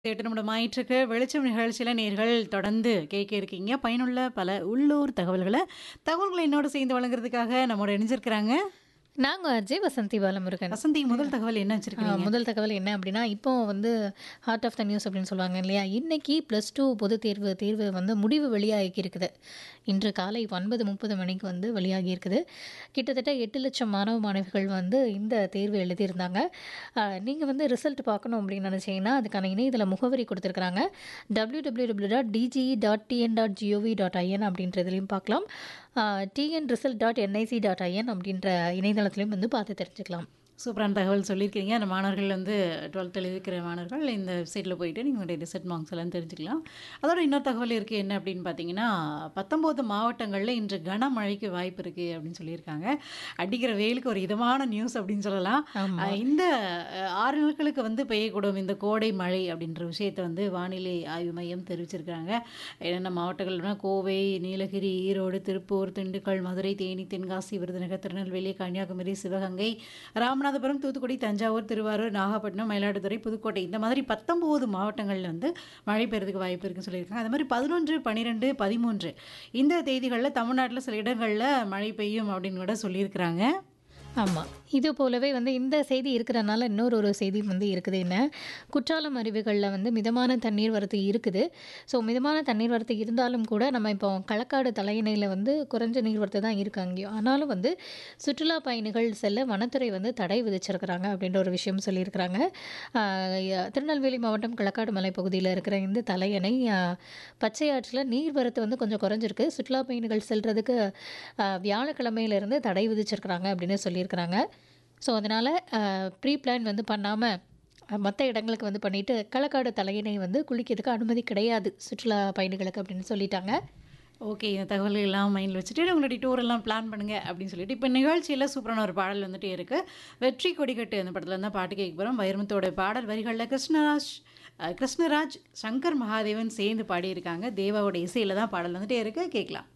8 நிமிடம் ஆயிட்டிருக்கு. வெளிச்சம் நிகழ்ச்சியில நேயர்கள் தொடர்ந்து கேட்க இருக்கீங்க. பயனுள்ள பல உள்ளூர் தகவல்கள என்னோட சேர்ந்து வழங்குறதுக்காக நம்மோட இணைஞ்சிருக்கிறாங்க. நாங்க அஜய் வசந்தி பாலமுருகன். வசந்தி, முதல் தகவல் என்ன வச்சிருக்கிறீங்க? முதல் தகவல் என்ன அப்படின்னா, இப்போ வந்து ஹார்ட் ஆஃப் த நியூஸ் அப்படின்னு சொல்லுவாங்க இல்லையா? இன்னைக்கு +2 பொதுத் தேர்வு வந்து முடிவு வெளியாகி இருக்குது. இன்று காலை 9:30 மணிக்கு வந்து வெளியாகி இருக்குது. கிட்டத்தட்ட 8,00,000 மாணவ மாணவிகள் வந்து இந்த தேர்வு எழுதியிருந்தாங்க. நீங்க வந்து ரிசல்ட் பார்க்கணும் அப்படின்னு நினைச்சீங்கன்னா, அதுக்கான இணையதள முகவரி கொடுத்துருக்குறாங்க. www.dge.tn.gov.in அப்படின்றதுலையும் பார்க்கலாம். tnresult.nic.in அப்படின்ற இணையதளத்திலையும் வந்து பார்த்து தெரிஞ்சுக்கலாம். சூப்பரான தகவல் சொல்லியிருக்கீங்க. அந்த மாணவர்கள் வந்து 12த் எழுதியிருக்கிற மாணவர்கள் இந்த வெப்சைட்ல போயிட்டு நீங்களுடைய ரிசல்ட் மார்க்ஸ் எல்லாம் தெரிஞ்சுக்கலாம். அதோட இன்னொரு தகவல் இருக்கு. என்ன அப்படின்னு பார்த்தீங்கன்னா, 19 மாவட்டங்கள்ல இன்று கனமழைக்கு வாய்ப்பு இருக்கு அப்படின்னு சொல்லியிருக்காங்க. அடிக்கிற வெயிலுக்கு ஒரு இதமான நியூஸ் அப்படின்னு சொல்லலாம். ஆமா. இந்த 6 நாட்களுக்கு வந்து பெய்யக்கூடும் இந்த கோடை மழை அப்படின்ற விஷயத்த வந்து வானிலை ஆய்வு மையம் தெரிவிச்சிருக்காங்க. என்னென்ன மாவட்டங்கள்னா கோவை, நீலகிரி, ஈரோடு, திருப்பூர், திண்டுக்கல், மதுரை, தேனி, தென்காசி, விருதுநகர், திருநெல்வேலி, கன்னியாகுமரி, சிவகங்கை, ராமநாதபுரம், தூத்துக்குடி, தஞ்சாவூர், திருவாரூர், நாகப்பட்டினம், மயிலாடுதுறை, புதுக்கோட்டை இந்த மாதிரி 19 மாவட்டங்கள்ல வந்து மழை பெய்யறதுக்கு வாய்ப்பு இருக்குன்னு சொல்லியிருக்காங்க. அது மாதிரி 11, 12, 13 இந்த தேதிகள்ல தமிழ்நாட்டுல சில இடங்கள்ல மழை பெய்யும் அப்படின்னு கூட சொல்லியிருக்கிறாங்க. ஆமா. இது போலவே வந்து இந்த செய்தி இருக்கிறனால இன்னொரு செய்தி வந்து இருக்குது. என்ன, குற்றாலம் அருவிகள்ல வந்து மிதமான தண்ணீர் வரத்து இருக்குது. ஸோ மிதமான தண்ணீர் வரத்து இருந்தாலும் கூட நம்ம இப்போ களக்காடு தலையணையில வந்து குறைஞ்ச நீர்வரத்து தான் இருக்கு அங்கேயும். ஆனாலும் வந்து சுற்றுலா பயணிகள் செல்ல வனத்துறை வந்து தடை விதிச்சிருக்கிறாங்க அப்படின்ற ஒரு விஷயம் சொல்லியிருக்கிறாங்க. திருநெல்வேலி மாவட்டம் களக்காடு மலைப்பகுதியில் இருக்கிற இந்த தலையணை பச்சையாற்றில் நீர்வரத்து வந்து கொஞ்சம் குறைஞ்சிருக்கு. சுற்றுலா பயணிகள் செல்றதுக்கு வியாழக்கிழமையிலேருந்து தடை விதிச்சிருக்கிறாங்க அப்படின்னு சொல்லியிருக்கிறாங்க. ஸோ அதனால் ப்ரீ பிளான் வந்து பண்ணாமல் மற்ற இடங்களுக்கு வந்து பண்ணிவிட்டு களக்காடு தலையணை வந்து குளிக்கிறதுக்கு அனுமதி கிடையாது சுற்றுலா பயணிகளுக்கு அப்படின்னு சொல்லிட்டாங்க. ஓகே. இந்த தகவல்கள் எல்லாம் மைண்டில் வச்சுட்டு உங்களுடைய டூர் எல்லாம் பிளான் பண்ணுங்க அப்படின்னு சொல்லிட்டு இப்போ நிகழ்ச்சியில் சூப்பரான ஒரு பாடல் வந்துட்டே இருக்கு. வெற்றி கொடிக்கட்டு அந்த படத்துல இருந்தால் பாட்டு கேட்க போகிறோம். வைரமுத்தோட பாடல் வரிகளில் கிருஷ்ணராஜ், சங்கர் மகாதேவன் சேர்ந்து பாடியிருக்காங்க. தேவாவோட இசையில் தான் பாடல் வந்துட்டே இருக்கு. கேட்கலாம்.